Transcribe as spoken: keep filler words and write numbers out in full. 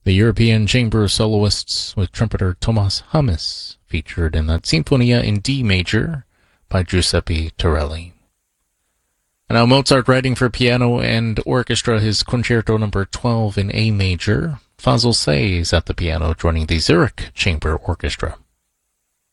The European chamber soloists with trumpeter Thomas Hammes featured in that Sinfonia in D major by Giuseppe Torelli. And now Mozart writing for piano and orchestra his Concerto number twelve in A major. Fazl Say is at the piano joining the Zurich Chamber Orchestra.